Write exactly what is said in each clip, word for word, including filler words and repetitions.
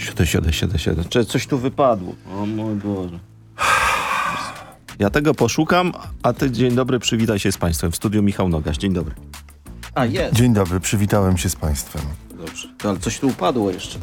Siedem, siedem, siedem, siedem. Czy coś tu wypadło? O mój Boże. Ja tego poszukam, a ty dzień dobry, przywitaj się z państwem. W studiu Michał Nogaś. Dzień dobry. A, jest. Dzień dobry, przywitałem się z państwem. Dobrze. Ale coś tu upadło jeszcze.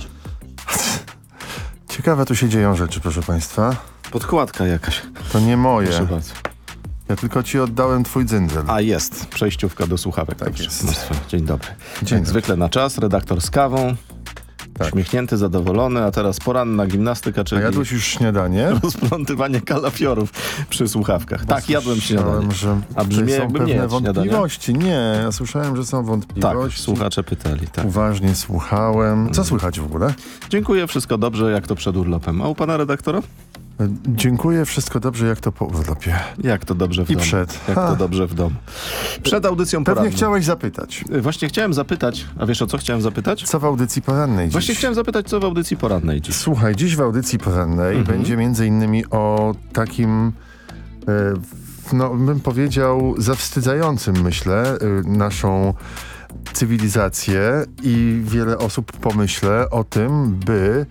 Ciekawe tu się dzieją rzeczy, proszę państwa. Podkładka jakaś. To nie moje. Proszę bardzo. Ja tylko ci oddałem twój dzyndzel. A jest. Przejściówka do słuchawek. Tak Dobrze. jest. No, dzień dobry. Dzień Jak dobry. zwykle na czas, redaktor z kawą. Tak. Uśmiechnięty, zadowolony, a teraz poranna gimnastyka, A czyli jadłeś już śniadanie? rozplątywanie kalafiorów przy słuchawkach. Tak, jadłem śniadanie. Słyszałem, że A brzmi tutaj są jakbym nie pewne jadł śniadania. wątpliwości. Nie, ja słyszałem, że są Tak, wątpliwości. słuchacze pytali. Tak. Uważnie słuchałem. Co słychać w ogóle? Dziękuję, wszystko dobrze, jak to przed urlopem. A u pana redaktora? E, Dziękuję, wszystko dobrze, jak to po urlopie. Jak to dobrze w I domu. przed. Jak Ha. to dobrze w domu. Przed audycją Pewnie poranną. chciałeś zapytać. Właśnie chciałem zapytać, a wiesz o co chciałem zapytać? Co w audycji porannej dziś? Właśnie chciałem zapytać, co w audycji porannej dziś. Słuchaj, dziś w audycji porannej Mhm. będzie między innymi o takim, e, no bym powiedział, zawstydzającym, myślę, e, naszą cywilizację i wiele osób pomyślę o tym, by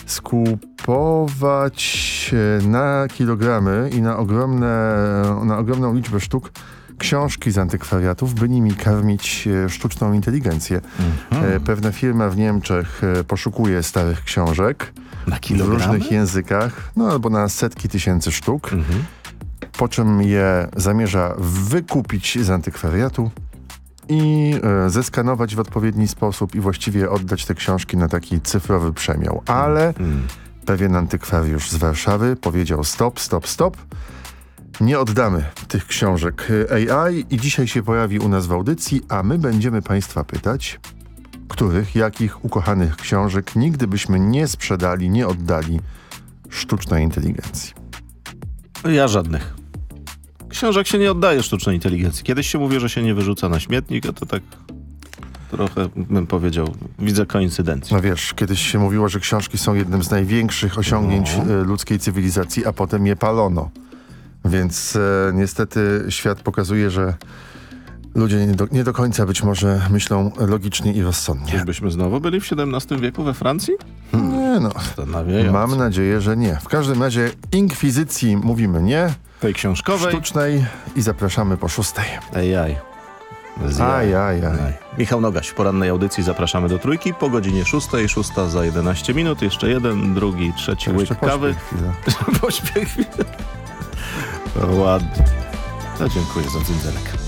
skupować e, na kilogramy i na, ogromne, na ogromną liczbę sztuk książki z antykwariatów, by nimi karmić e, sztuczną inteligencję. Mhm. E, Pewna firma w Niemczech e, poszukuje starych książek Na w kilogramy? różnych językach, no albo na setki tysięcy sztuk, Mhm. po czym je zamierza wykupić z antykwariatu i e, zeskanować w odpowiedni sposób i właściwie oddać te książki na taki cyfrowy przemiał. Ale Mm. pewien antykwariusz z Warszawy powiedział stop, stop, stop. Nie oddamy tych książek A I i dzisiaj się pojawi u nas w audycji, a my będziemy państwa pytać, których, jakich ukochanych książek nigdy byśmy nie sprzedali, nie oddali sztucznej inteligencji. Ja żadnych. Książek się nie oddaje sztucznej inteligencji. Kiedyś się mówi, że się nie wyrzuca na śmietnik, a to tak trochę, bym powiedział, widzę koincydencję. No wiesz, kiedyś się mówiło, że książki są jednym z największych osiągnięć No. e, ludzkiej cywilizacji, a potem je palono. Więc e, niestety świat pokazuje, że ludzie nie do, nie do końca być może myślą logicznie i rozsądnie. Czyżbyśmy znowu byli w siedemnastym wieku we Francji? Nie no, Zastanawiające. mam nadzieję, że nie. W każdym razie inkwizycji mówimy nie, Tej książkowej. sztucznej i zapraszamy po szóstej. Ej, aj. Bez Aj, jaj. aj, aj. Aj. Michał Nogaś, w porannej audycji zapraszamy do trójki po godzinie szóstej, szósta za jedenaście minut, jeszcze jeden, drugi, trzeci łyk Jeszcze kawy. pośpiech chwilę. Pośpiech chwilę. To ładnie. To dziękuję za cyndzelek.